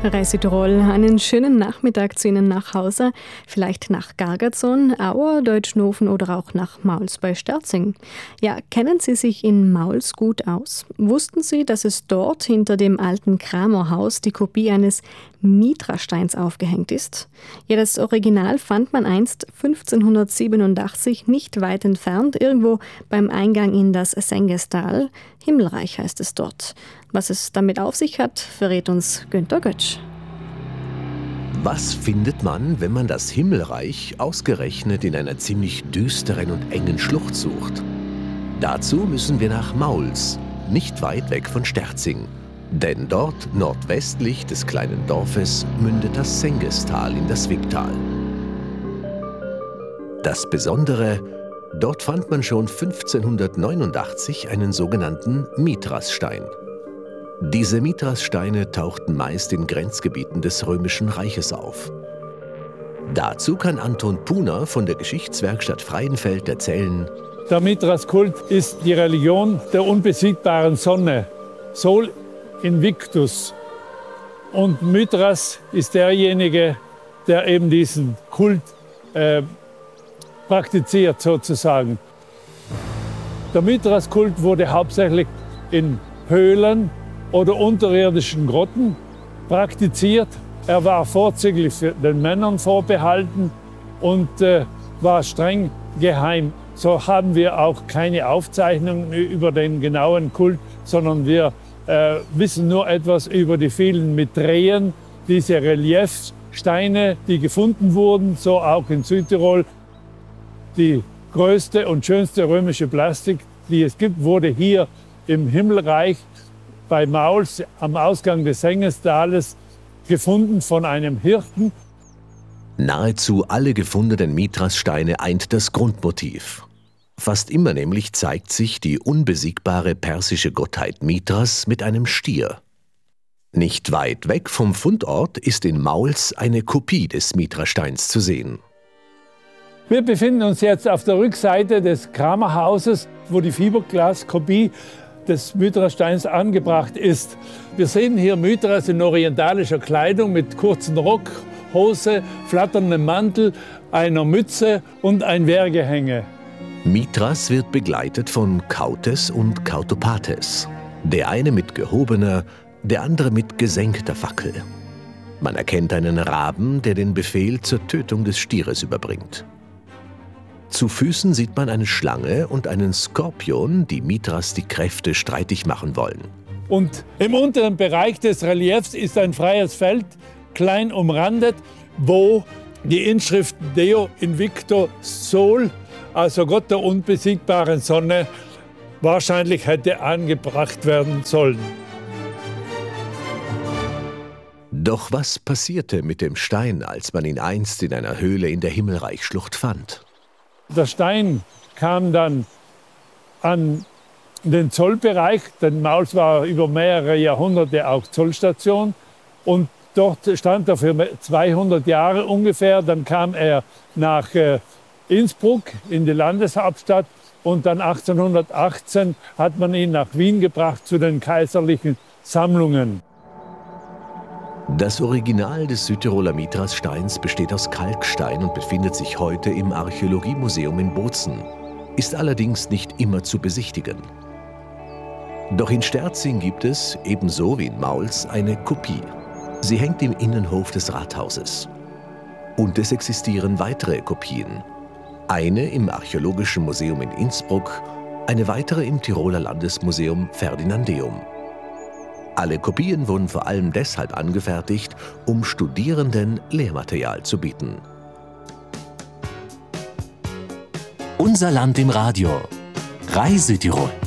Reise Tirol, einen schönen Nachmittag zu Ihnen nach Hause, vielleicht nach Gargatzon, Auer, Deutschnofen oder auch nach Mauls bei Sterzing. Ja, kennen Sie sich in Mauls gut aus? Wussten Sie, dass es dort hinter dem alten Kramerhaus die Kopie eines Mitra-Steins aufgehängt ist? Ja, das Original fand man einst 1587 nicht weit entfernt, irgendwo beim Eingang in das Sengestal. Himmelreich heißt es dort. Was es damit auf sich hat, verrät uns Günter Götsch. Was findet man, wenn man das Himmelreich ausgerechnet in einer ziemlich düsteren und engen Schlucht sucht? Dazu müssen wir nach Mauls, nicht weit weg von Sterzing. Denn dort, nordwestlich des kleinen Dorfes, mündet das Sengestal in das Wipptal. Das Besondere: dort fand man schon 1589 einen sogenannten Mithrasstein. Diese Mithrassteine tauchten meist in Grenzgebieten des Römischen Reiches auf. Dazu kann Anton Puner von der Geschichtswerkstatt Freienfeld erzählen: Der Mithras-Kult ist die Religion der unbesiegbaren Sonne, Sol Invictus. Und Mithras ist derjenige, der eben diesen Kult praktiziert sozusagen. Der Mithras-Kult wurde hauptsächlich in Höhlen oder unterirdischen Grotten praktiziert. Er war vorzüglich den Männern vorbehalten und war streng geheim. So haben wir auch keine Aufzeichnungen über den genauen Kult, sondern wir wissen nur etwas über die vielen Mithreen, diese Reliefsteine, die gefunden wurden, so auch in Südtirol. Die größte und schönste römische Plastik, die es gibt, wurde hier im Himmelreich bei Mauls am Ausgang des Sengestales gefunden von einem Hirten. Nahezu alle gefundenen Mithrassteine eint das Grundmotiv. Fast immer nämlich zeigt sich die unbesiegbare persische Gottheit Mithras mit einem Stier. Nicht weit weg vom Fundort ist in Mauls eine Kopie des Mithrasteins zu sehen. Wir befinden uns jetzt auf der Rückseite des Kramerhauses, wo die Fiberglaskopie des Mithrasteins angebracht ist. Wir sehen hier Mithras in orientalischer Kleidung mit kurzen Rock, Hose, flatterndem Mantel, einer Mütze und ein Wehrgehänge. Mithras wird begleitet von Chautes und Chautopates. Der eine mit gehobener, der andere mit gesenkter Fackel. Man erkennt einen Raben, der den Befehl zur Tötung des Stieres überbringt. Zu Füßen sieht man eine Schlange und einen Skorpion, die Mithras die Kräfte streitig machen wollen. Und im unteren Bereich des Reliefs ist ein freies Feld, klein umrandet, wo die Inschrift Deo Invicto Sol, also Gott der unbesiegbaren Sonne, wahrscheinlich hätte angebracht werden sollen. Doch was passierte mit dem Stein, als man ihn einst in einer Höhle in der Himmelreichschlucht fand? Der Stein kam dann an den Zollbereich, denn Mauls war über mehrere Jahrhunderte auch Zollstation. Und dort stand er für 200 Jahre ungefähr. Dann kam er nach Innsbruck in die Landeshauptstadt und dann 1818 hat man ihn nach Wien gebracht zu den kaiserlichen Sammlungen. Das Original des Südtiroler Mithrassteins besteht aus Kalkstein und befindet sich heute im Archäologiemuseum in Bozen, ist allerdings nicht immer zu besichtigen. Doch in Sterzing gibt es, ebenso wie in Mauls, eine Kopie. Sie hängt im Innenhof des Rathauses. Und es existieren weitere Kopien. Eine im Archäologischen Museum in Innsbruck, eine weitere im Tiroler Landesmuseum Ferdinandeum. Alle Kopien wurden vor allem deshalb angefertigt, um Studierenden Lehrmaterial zu bieten. Unser Land im Radio. Reise Tirol.